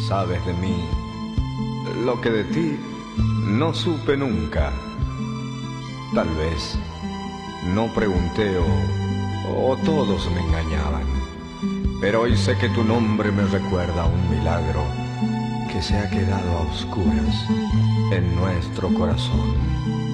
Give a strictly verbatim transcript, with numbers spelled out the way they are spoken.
Sabes de mí lo que de ti no supe nunca. Tal vez no pregunté o, o todos me engañaban, pero hoy sé que tu nombre me recuerda a un milagro que se ha quedado a oscuras en nuestro corazón.